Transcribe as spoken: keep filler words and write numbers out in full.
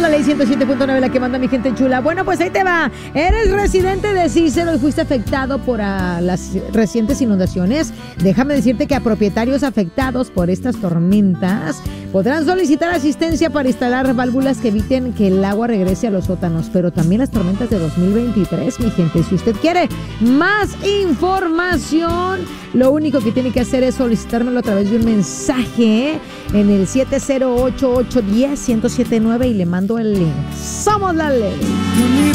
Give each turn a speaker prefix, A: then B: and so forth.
A: la ley ciento siete punto nueve, la que manda mi gente chula. Bueno, pues ahí te va. Eres residente de Cícero y fuiste afectado por uh, las recientes inundaciones. Déjame decirte que a propietarios afectados por estas tormentas podrán solicitar asistencia para instalar válvulas que eviten que el agua regrese a los sótanos. Pero también las tormentas de dos mil veintitrés, mi gente. Si usted quiere más información, lo único que tiene que hacer es solicitármelo a través de un mensaje en el siete cero ocho, ocho uno cero, uno cero siete nueve y le mando el link. ¡Somos la ley!